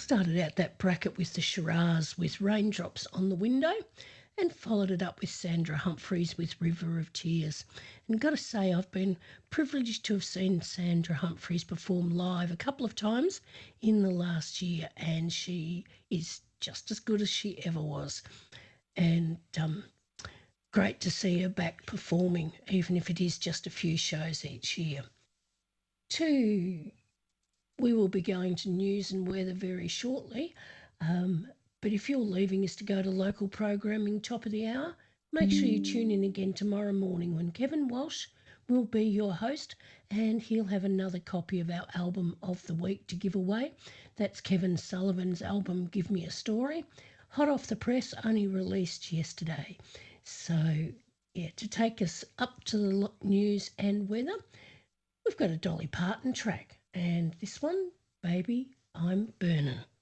Started out that bracket with the Shiraz with Raindrops on the Window and followed it up with Sandra Humphreys with River of Tears. And got to say, I've been privileged to have seen Sandra Humphreys perform live a couple of times in the last year, and she is just as good as she ever was. And great to see her back performing, even if it is just a few shows each year. We will be going to news and weather very shortly. But if you're leaving us to go to local programming top of the hour, make sure you tune in again tomorrow morning when Kevin Walsh will be your host, and he'll have another copy of our album of the week to give away. That's Kevin Sullivan's album, Give Me a Story, hot off the press, only released yesterday. So, yeah, to take us up to the news and weather, we've got a Dolly Parton track. And this one, Baby, I'm Burning.